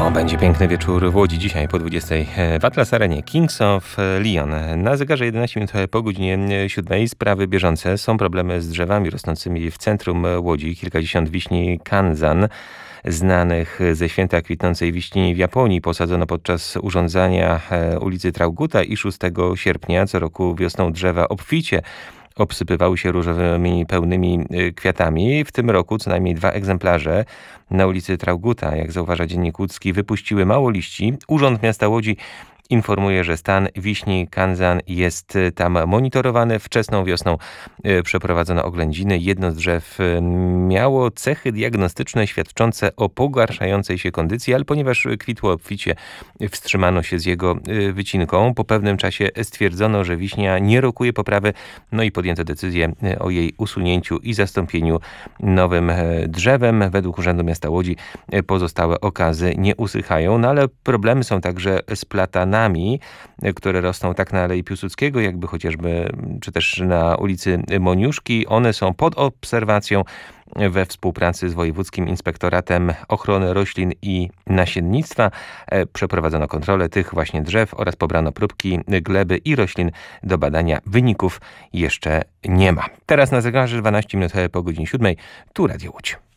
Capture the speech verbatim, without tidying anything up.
To będzie piękny wieczór w Łodzi dzisiaj po dwudziestej w Atlas Arenie Kings of Leon. Na zegarze jedenaście minut po godzinie siódmej. Sprawy bieżące. Są problemy z drzewami rosnącymi w centrum Łodzi. Kilkadziesiąt wiśni Kanzan, znanych ze święta kwitnącej wiśni w Japonii, posadzono podczas urządzania ulicy Traugutta i szóstego sierpnia. Co roku wiosną drzewa obficie obsypywały się różowymi pełnymi kwiatami. W tym roku co najmniej dwa egzemplarze na ulicy Traugutta, jak zauważa Dziennik Łódzki, wypuściły mało liści. Urząd Miasta Łodzi informuje, że stan wiśni Kanzan jest tam monitorowany. Wczesną wiosną przeprowadzono oględziny. Jedno z drzew miało cechy diagnostyczne świadczące o pogarszającej się kondycji, ale ponieważ kwitło obficie, wstrzymano się z jego wycinką. Po pewnym czasie stwierdzono, że wiśnia nie rokuje poprawy, no i podjęto decyzję o jej usunięciu i zastąpieniu nowym drzewem. Według Urzędu Miasta Łodzi pozostałe okazy nie usychają, no ale problemy są także z platanami, które rosną tak na Alei Piłsudskiego, jakby chociażby, czy też na ulicy Moniuszki. One są pod obserwacją. We współpracy z Wojewódzkim Inspektoratem Ochrony Roślin i Nasiennictwa przeprowadzono kontrolę tych właśnie drzew oraz pobrano próbki gleby i roślin do badania. Wyników jeszcze nie ma. Teraz na zegarze dwanaście minut po godzinie siódmej. Tu Radio Łódź.